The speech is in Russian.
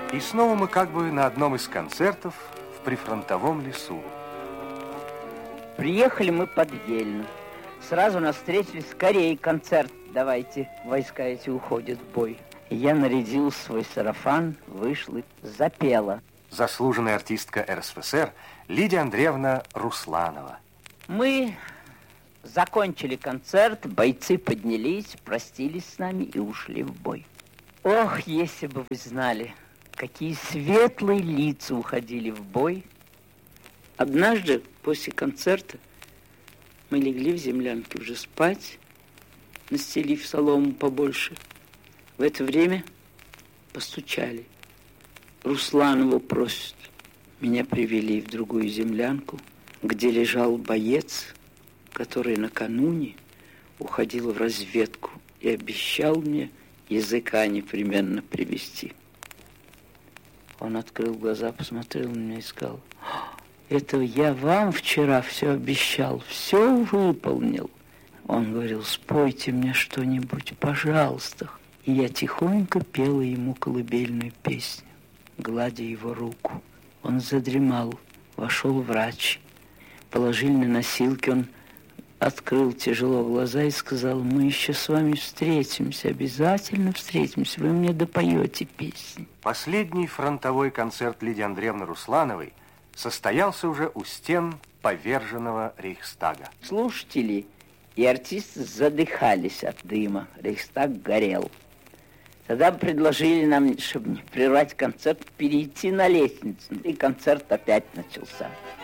И снова мы как бы на одном из концертов в прифронтовом лесу. Приехали мы под Ельну. Сразу нас встретили: скорее концерт давайте, войска эти уходят в бой. И я нарядил свой сарафан, вышла, запела. Заслуженная артистка РСФСР Лидия Андреевна Русланова. Мы закончили концерт, бойцы поднялись, простились с нами и ушли в бой. Ох, если бы вы знали, какие светлые лица уходили в бой. Однажды после концерта мы легли в землянке уже спать, настелив солому побольше. В это время постучали. Русланову просят. Меня привели в другую землянку, где лежал боец, который накануне уходил в разведку и обещал мне языка непременно привезти. Он открыл глаза, посмотрел на меня и сказал: это я вам вчера все обещал, все выполнил. Он говорил: спойте мне что-нибудь, пожалуйста. И я тихонько пела ему колыбельную песню, гладя его руку. Он задремал, вошел врач. Положили на носилки, он открыл тяжело глаза и сказал: мы еще с вами встретимся, обязательно встретимся, вы мне допоете песни. Последний фронтовой концерт Лидии Андреевны Руслановой состоялся уже у стен поверженного Рейхстага. Слушатели и артисты задыхались от дыма, Рейхстаг горел. Тогда предложили нам, чтобы не прервать концерт, перейти на лестницу, и концерт опять начался.